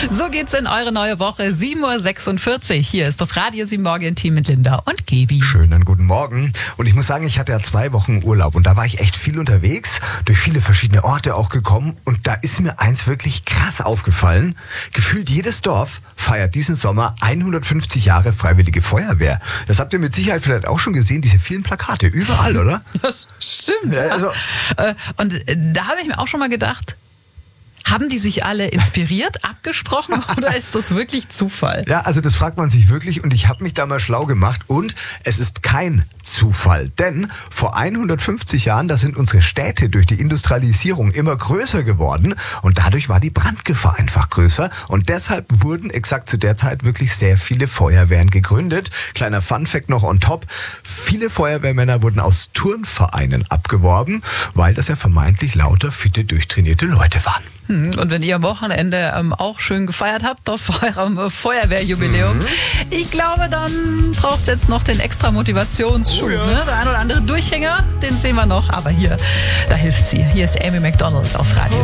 So geht's in eure neue Woche, 7.46 Uhr. Hier ist das Radio 7 Morgen-Team mit Linda und Gebi. Schönen guten Morgen. Und ich muss sagen, ich hatte ja 2 Wochen Urlaub und da war ich echt viel unterwegs, durch viele verschiedene Orte auch gekommen. Und da ist mir eins wirklich krass aufgefallen. Gefühlt jedes Dorf feiert diesen Sommer 150 Jahre Freiwillige Feuerwehr. Das habt ihr mit Sicherheit vielleicht auch schon gesehen, diese vielen Plakate, überall, oder? Das stimmt. Ja, also, und da habe ich mir auch schon mal gedacht, haben die sich alle inspiriert, abgesprochen oder ist das wirklich Zufall? ja, also das fragt man sich wirklich und ich habe mich da mal schlau gemacht und es ist kein Zufall, denn vor 150 Jahren, da sind unsere Städte durch die Industrialisierung immer größer geworden und dadurch war die Brandgefahr einfach größer und deshalb wurden exakt zu der Zeit wirklich sehr viele Feuerwehren gegründet. Kleiner Funfact noch on top, viele Feuerwehrmänner wurden aus Turnvereinen abgeworben, weil das ja vermeintlich lauter, fitte, durchtrainierte Leute waren. Und wenn ihr am Wochenende auch schön gefeiert habt auf eurem Feuerwehrjubiläum, ich glaube, dann braucht es jetzt noch den extra Motivationsschub. Ne? Der ein oder andere Durchhänger, den sehen wir noch. Aber hier, da hilft sie. Hier ist Amy Macdonald auf Radio